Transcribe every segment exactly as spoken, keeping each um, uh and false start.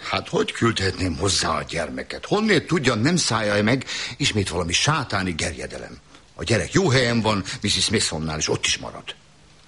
Hát hogy küldhetném hozzá a gyermeket? Honnét tudja, nem szállja meg ismét valami sátáni gerjedelem. A gyerek jó helyen van, missis Smithsonnál, és ott is marad.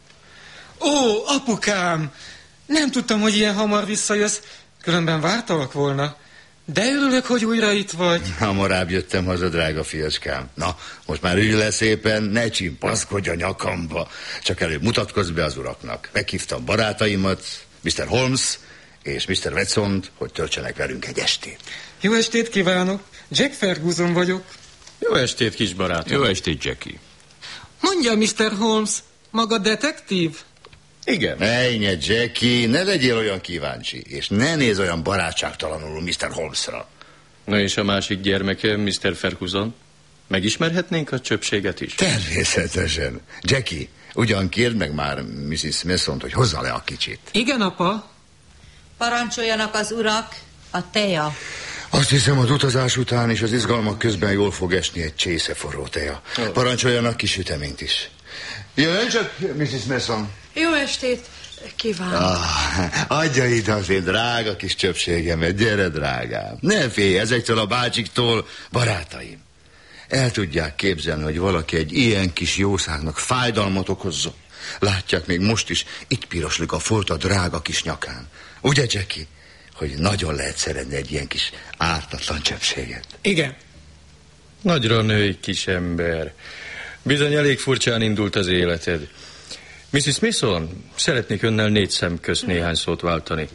Ó, apukám! Nem tudtam, hogy ilyen hamar visszajössz, különben vártalak volna. De örülök, hogy újra itt vagy. Hamarabb jöttem haza, drága fiacskám. Na, most már ülj le szépen, ne csimpaszkodj a nyakamba. Csak előbb mutatkozz be az uraknak. Meghívtam barátaimat, miszter Holmes és miszter Watson-t, hogy töltsenek velünk egy estét. Jó estét kívánok, Jack Ferguson vagyok. Jó estét, kis barátom. Jó estét, Jackie. Mondja, miszter Holmes, maga detektív? Igen. Ejnye, Jackie, ne legyél olyan kíváncsi, és ne nézz olyan barátságtalanul miszter Holmesra. Na és a másik gyermeke, miszter Ferguson? Megismerhetnénk a csöpséget is? Természetesen. Jackie, ugyan kérd meg már missis Smithsont, hogy hozza le a kicsit. Igen, apa. Parancsoljanak az urak, a teja. Azt hiszem, az utazás után és az izgalmak közben jól fog esni egy csésze forró teja. Oh. Parancsoljanak kis süteményt is. Jön csak, missis Smithson. Jó estét kívánok. Ah, adja ide az én drága kis csöpségemet, gyere drágám. Ne félj ezektől a bácsiktól, barátaim. El tudják képzelni, hogy valaki egy ilyen kis jószágnak fájdalmat okozzon. Látják, még most is itt piroslik a folt a drága kis nyakán. Ugye, Jackie, hogy nagyon lehet szeretni egy ilyen kis ártatlan csöpséget? Igen. Nagyra női kis ember. Bizony elég furcsán indult az életed. missis Smithson, szeretnék önnel négy szem közt néhány szót váltani.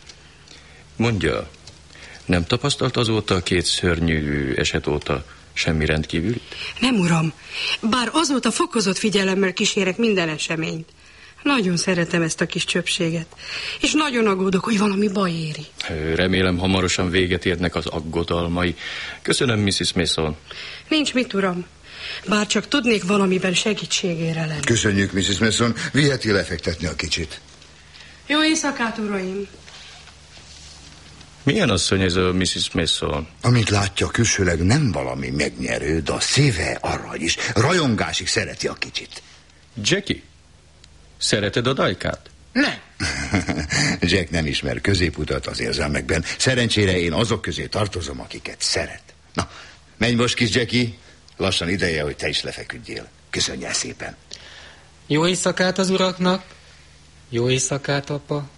Mondja, nem tapasztalt azóta a két szörnyű eset óta semmi rendkívül? Nem, uram. Bár azóta fokozott figyelemmel kísérek minden eseményt. Nagyon szeretem ezt a kis csöpséget. És nagyon aggódok, hogy valami baj éri. Remélem hamarosan véget érnek az aggodalmai. Köszönöm, missis Smithson. Nincs mit, uram. Bár csak tudnék valamiben segítségére lenni. Köszönjük, missis Smithson. Viheti lefektetni a kicsit. Jó éjszakát, uraim. Milyen asszony ez a missis Smithson? Amit látja, külsőleg nem valami megnyerő, de a szíve arra is. Rajongásig szereti a kicsit. Jackie, szereted a dajkát? Nem. Jack nem ismer középutat az érzelmekben. Szerencsére én azok közé tartozom, akiket szeret. Na, menj most, kis Jackie. Lassan ideje, hogy te is lefeküdjél. Köszönjél szépen. Jó éjszakát az uraknak. Jó éjszakát, apa.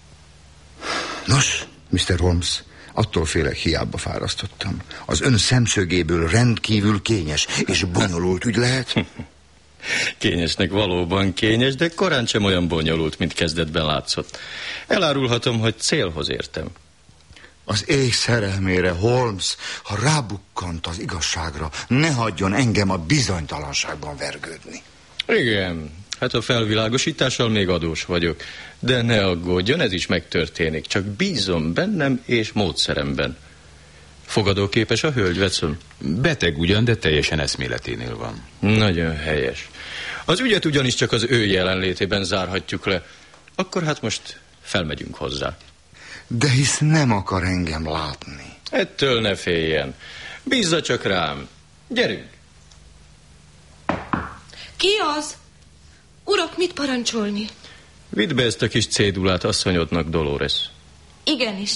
Nos, miszter Holmes, attól félek, hiába fárasztottam. Az ön szemszögéből rendkívül kényes és bonyolult ügy lehet. Kényesnek valóban kényes, de korán sem olyan bonyolult, mint kezdetben látszott. Elárulhatom, hogy célhoz értem. Az ég szerelmére, Holmes, ha rábukkant az igazságra, ne hagyjon engem a bizonytalanságban vergődni. Igen, hát a felvilágosítással még adós vagyok, de ne aggódjon, ez is megtörténik. Csak bízom bennem és módszeremben. Fogadóképes a hölgy, Watson? Beteg ugyan, de teljesen eszméleténél van. Nagyon helyes. Az ügyet ugyanis csak az ő jelenlétében zárhatjuk le. Akkor hát most felmegyünk hozzá. De hisz nem akar engem látni. Ettől ne féljen. Bízza csak rám. Gyerünk! Ki az? Urak, mit parancsolni? Vidd be ezt a kis cédulát asszonyodnak, Dolores. Igenis.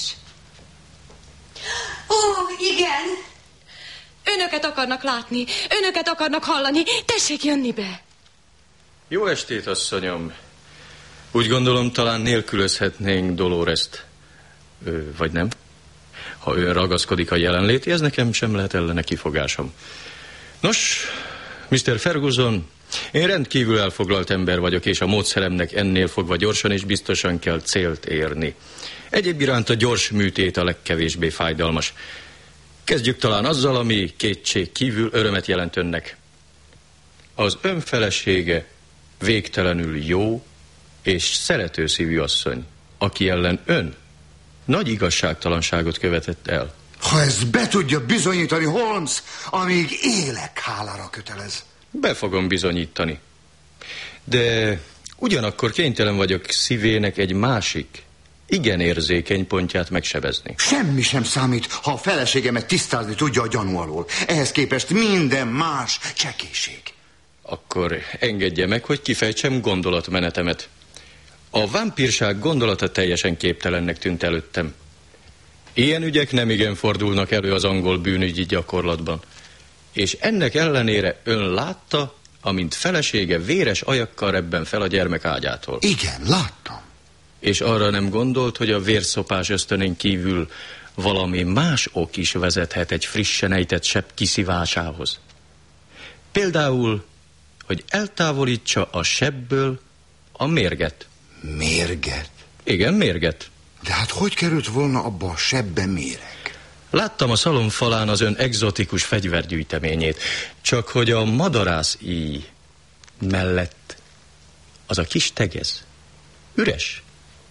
Ó, igen. Önöket akarnak látni, önöket akarnak hallani. Tessék jönni be. Jó estét, asszonyom. Úgy gondolom, talán nélkülözhetnénk Dolorest. Ö, vagy nem? Ha ön ragaszkodik a jelenlétéhez, nekem sem lehet ellene kifogásom. Nos, miszter Ferguson, én rendkívül elfoglalt ember vagyok, és a módszeremnek ennél fogva gyorsan és biztosan kell célt érni. Egyéb iránt a gyors műtét a legkevésbé fájdalmas. Kezdjük talán azzal, ami kétség kívül örömet jelent önnek. Az ön felesége végtelenül jó és szeretőszívű asszony, aki ellen ön nagy igazságtalanságot követett el. Ha ezt be tudja bizonyítani, Holmes, amíg élek, hálára kötelez. Be fogom bizonyítani. De ugyanakkor kénytelen vagyok szívének egy másik, igen érzékeny pontját megsebezni. Semmi sem számít, ha a feleségemet tisztázni tudja a gyanú alól. Ehhez képest minden más csekéség. Akkor engedje meg, hogy kifejtsem gondolatmenetemet. A vámpírság gondolata teljesen képtelennek tűnt előttem. Ilyen ügyek nemigen fordulnak elő az angol bűnügyi gyakorlatban. És ennek ellenére ön látta, amint felesége véres ajakkal rebben fel a gyermek ágyától. Igen, láttam. És arra nem gondolt, hogy a vérszopás ösztönén kívül valami más ok is vezethet egy frissen ejtett sebb kiszívásához. Például, hogy eltávolítsa a sebből a mérget. Mérget? Igen, mérget. De hát hogy került volna abba a sebbe méreg? Láttam a szalon falán az ön egzotikus fegyvergyűjteményét, csak hogy a madarász íj mellett az a kis tegez üres.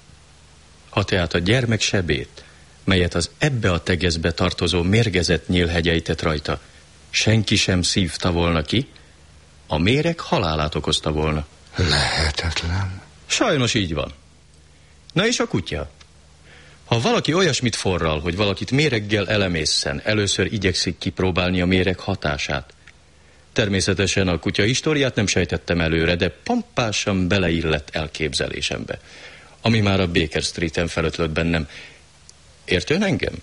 Ha tehát a gyermek sebét, melyet az ebbe a tegezbe tartozó mérgezett nyílhegyejtett rajta, senki sem szívta volna ki, a méreg halálát okozta volna. Lehetetlen. Sajnos így van. Na és a kutya? Ha valaki olyasmit forral, hogy valakit méreggel elemészen, először igyekszik kipróbálni a méreg hatását. Természetesen a kutya históriát nem sejtettem előre, de pompásan beleillett elképzelésembe, ami már a Baker Streeten felötlött bennem. Ért ön engem?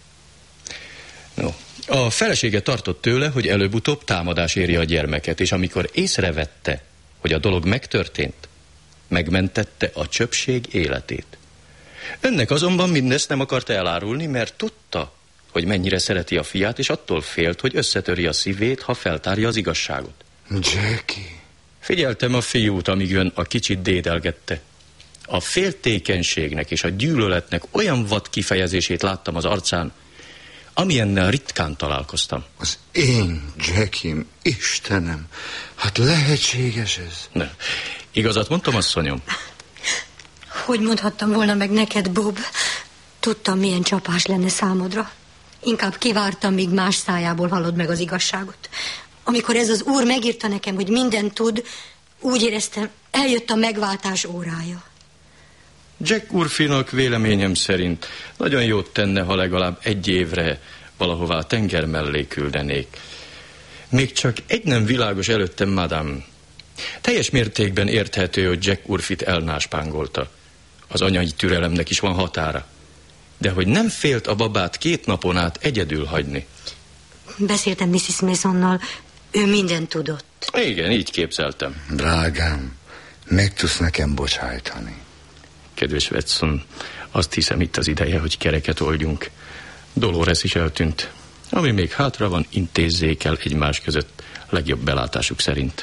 No, a felesége tartott tőle, hogy előbb-utóbb támadás éri a gyermeket, és amikor észrevette, hogy a dolog megtörtént, megmentette a csöpség életét. Önnek azonban mindezt nem akarta elárulni, mert tudta, hogy mennyire szereti a fiát, és attól félt, hogy összetöri a szívét, ha feltárja az igazságot. Jackie. Figyeltem a fiút, amíg ön a kicsit dédelgette. A féltékenységnek és a gyűlöletnek olyan vad kifejezését láttam az arcán, amilyennel ritkán találkoztam. Az én Jackiem, Istenem, hát lehetséges ez? Ne. Igazat mondtam, asszonyom? Hogy mondhattam volna meg neked, Bob? Tudtam, milyen csapás lenne számodra. Inkább kivártam, míg más szájából hallod meg az igazságot. Amikor ez az úr megírta nekem, hogy mindent tud, úgy éreztem, eljött a megváltás órája. Jack úrfinak véleményem szerint nagyon jót tenne, ha legalább egy évre valahová a tenger mellé küldenék. Még csak egy nem világos előttem, madame. Teljes mértékben érthető, hogy Jack úrfit elnáspángolta. Az anyai türelemnek is van határa. De hogy nem félt a babát két napon át egyedül hagyni. Beszéltem missziz Masonnal, ő mindent tudott. Igen, így képzeltem. Drágám, meg tudsz nekem bocsájtani. Kedves Watson, azt hiszem, itt az ideje, hogy kereket oldjunk. Dolores is eltűnt. Ami még hátra van, intézzék el egymás között legjobb belátásuk szerint.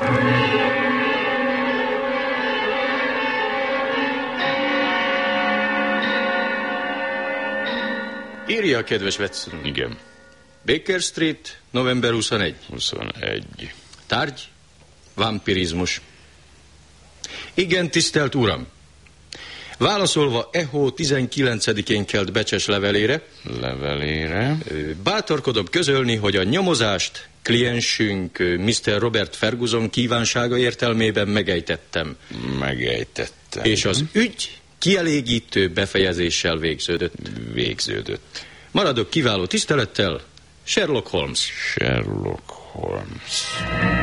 Írja, kedves Watson. Igen. Baker Street, november huszonegy. huszonegy. Tárgy, vampirizmus. Igen, tisztelt uram. Válaszolva e hó tizenkilencedikén kelt becses levelére, Levelére. bátorkodom közölni, hogy a nyomozást kliensünk miszter Robert Ferguson kívánsága értelmében megejtettem. Megejtettem. És az ügy kielégítő befejezéssel végződött. Végződött. Maradok kiváló tisztelettel, Sherlock Holmes. Sherlock Holmes.